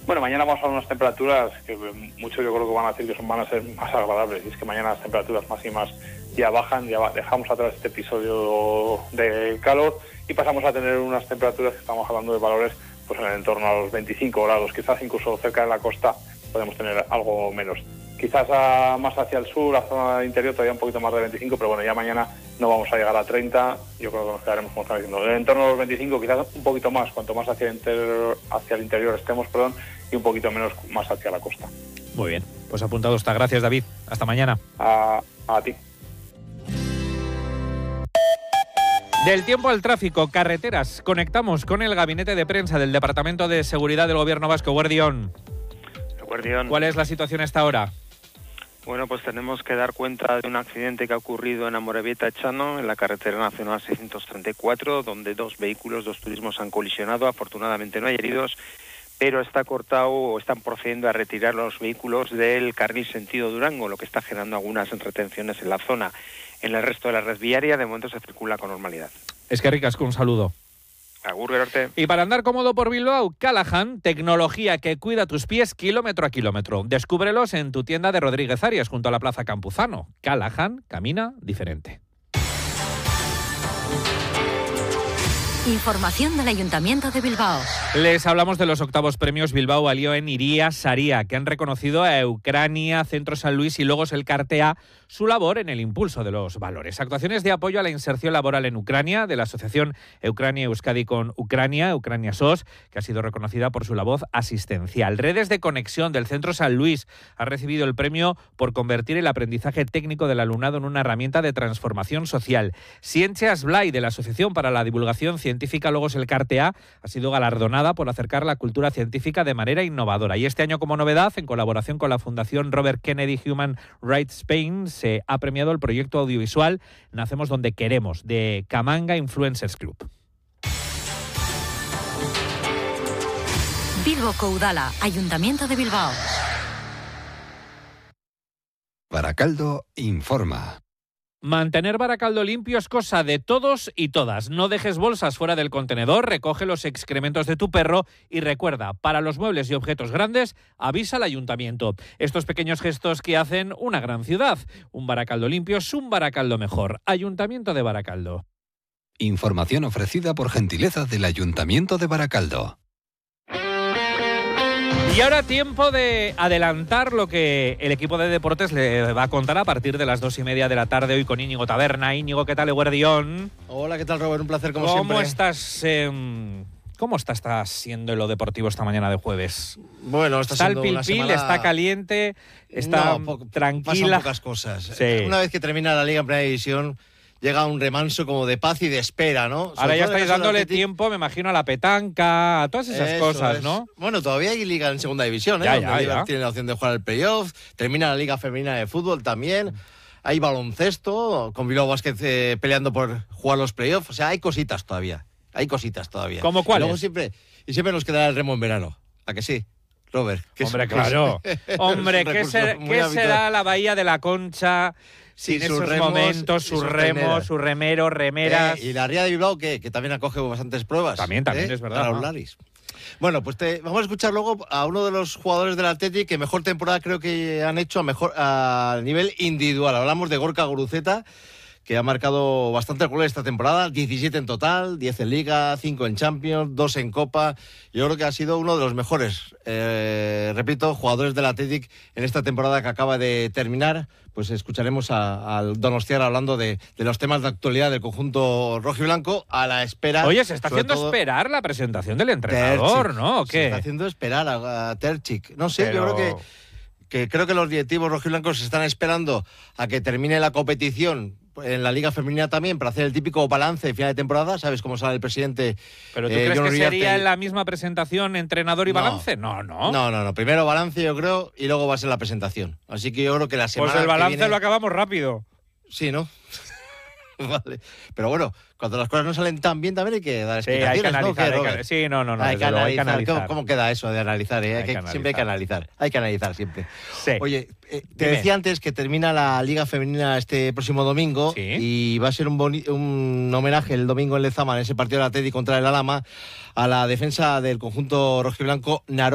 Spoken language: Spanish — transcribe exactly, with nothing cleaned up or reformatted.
Bueno, mañana vamos a unas temperaturas que muchos yo creo que van a decir que son, van a ser más agradables, y es que mañana las temperaturas máximas ya bajan, ya dejamos atrás este episodio de calor y pasamos a tener unas temperaturas que estamos hablando de valores pues en el entorno a los veinticinco grados, quizás incluso cerca de la costa podemos tener algo menos. Quizás a, más hacia el sur, la zona interior, todavía un poquito más de veinticinco, pero bueno, ya mañana no vamos a llegar a treinta, yo creo que nos quedaremos, como estamos diciendo, en el entorno de los veinticinco, quizás un poquito más, cuanto más hacia el interior, hacia el interior estemos, perdón, y un poquito menos más hacia la costa. Muy bien, pues apuntado está. Gracias, David. Hasta mañana. A, a ti. Del tiempo al tráfico, carreteras. Conectamos con el gabinete de prensa del Departamento de Seguridad del Gobierno Vasco. Guardión. Guardión. ¿Cuál es la situación a esta hora? Bueno, pues tenemos que dar cuenta de un accidente que ha ocurrido en Amorebieta-Echano, en la carretera nacional seiscientos treinta y cuatro, donde dos vehículos, dos turismos han colisionado. Afortunadamente no hay heridos, pero está cortado o están procediendo a retirar los vehículos del carril sentido Durango, lo que está generando algunas retenciones en la zona. En el resto de la red viaria, de momento se circula con normalidad. Es que ricasco, un saludo. Agur, Gerarte. Y para andar cómodo por Bilbao, Callahan, tecnología que cuida tus pies kilómetro a kilómetro. Descúbrelos en tu tienda de Rodríguez Arias, junto a la Plaza Campuzano. Callahan camina diferente. Información del Ayuntamiento de Bilbao. Les hablamos de los octavos premios Bilbao Alió en Iría Saria, que han reconocido a Ucrania, Centro San Luis y Logos El Cartea su labor en el impulso de los valores. Actuaciones de apoyo a la inserción laboral en Ucrania de la asociación Ucrania Euskadi con Ucrania, Ucrania S O S, que ha sido reconocida por su labor asistencial. Redes de Conexión del Centro San Luis ha recibido el premio por convertir el aprendizaje técnico del alumnado en una herramienta de transformación social. Ciencias Blay de la Asociación para la Divulgación Científica Logos El Cartea ha sido galardonada por acercar la cultura científica de manera innovadora. Y este año, como novedad, en colaboración con la Fundación Robert Kennedy Human Rights Spain, se ha premiado el proyecto audiovisual Nacemos donde queremos, de Camanga Influencers Club. Bilbo Coudala, Ayuntamiento de Bilbao. Baracaldo informa. Mantener Baracaldo limpio es cosa de todos y todas. No dejes bolsas fuera del contenedor, recoge los excrementos de tu perro y recuerda, para los muebles y objetos grandes, avisa al ayuntamiento. Estos pequeños gestos que hacen una gran ciudad. Un Baracaldo limpio es un Baracaldo mejor. Ayuntamiento de Baracaldo. Información ofrecida por gentileza del Ayuntamiento de Baracaldo. Y ahora tiempo de adelantar lo que el equipo de deportes le va a contar a partir de las dos y media de la tarde hoy con Íñigo Taberna. Íñigo, ¿qué tal, Guardión? Hola, ¿qué tal, Robert? Un placer como ¿Cómo siempre. Estás, eh, ¿Cómo está, está siendo lo deportivo esta mañana de jueves? Bueno, está, está siendo el una pilpil, semana... está caliente, está no, po- tranquila. Pasan pocas cosas. Sí. Una vez que termina la Liga en Primera División, llega un remanso como de paz y de espera, ¿no? Sobre Ahora ya todo en el estáis caso del dándole Athletic. tiempo, me imagino, a la petanca, a todas esas Eso cosas, es. ¿no? Bueno, todavía hay Liga en Segunda División, ¿eh? Ya, Donde ya, el Eibar ya. tiene la opción de jugar el playoff. Termina la Liga Femenina de Fútbol también. Hay baloncesto, con Bilbao Basket eh, peleando por jugar los playoffs. O sea, hay cositas todavía. Hay cositas todavía. ¿Cómo Y cuáles? luego siempre, y siempre nos quedará el remo en verano. ¿A que sí, Robert? Que es- Hombre, que es- claro. es Hombre, un ¿qué, recurso ser- muy qué habitual. será la Bahía de la Concha sin Sí, sus esos remos momentos, y sus sus remos, remeras. sus remeros, remeras? Eh, y la Ría de Bilbao, que, que también acoge bastantes pruebas. También, también, ¿eh? es verdad, Para ¿no? los Laris. Bueno, pues te, vamos a escuchar luego a uno de los jugadores del Athletic que mejor temporada creo que han hecho a mejor a nivel individual. Hablamos de Gorka Guruceta, que ha marcado bastante goles esta temporada, diecisiete en total, diez en Liga, cinco en Champions, dos en Copa. Yo creo que ha sido uno de los mejores, eh, repito, jugadores del Athletic en esta temporada que acaba de terminar. Pues escucharemos al Donostiar hablando de, de los temas de actualidad del conjunto rojiblanco a la espera. Oye, se está sobre haciendo todo, esperar la presentación del entrenador, Terzic. ¿no? ¿O Se qué? está haciendo esperar a, a Terzic. No sé, Pero- yo creo que, que creo que los directivos rojiblancos están esperando a que termine la competición en la Liga Femenina también para hacer el típico balance de final de temporada. ¿Sabes cómo sale el presidente? ¿Pero tú eh, crees John que Uriarte? sería en la misma presentación entrenador y No. balance? No, no. No, no, no. Primero balance, yo creo, y luego va a ser la presentación. Así que yo creo que la semana Pues el balance que viene... lo acabamos rápido. Sí, ¿no? Vale. Pero bueno, cuando las cosas no salen tan bien también hay que dar Sí, hay explicaciones, que ¿no? analizar. ¿Qué, hay que- Robert? Sí, no, no, no. hay, que desde luego, hay que analizar. analizar. ¿Cómo, cómo queda eso de analizar? eh? Hay Hay que- que siempre hay que analizar. analizar. Hay que analizar siempre. Sí. Oye, eh, te Dime. decía antes que termina la Liga Femenina este próximo domingo. Sí. Y va a ser un, boni- un homenaje el domingo en Lezama, en ese partido de la Teddy contra el Alama, a la defensa del conjunto rojiblanco Naro.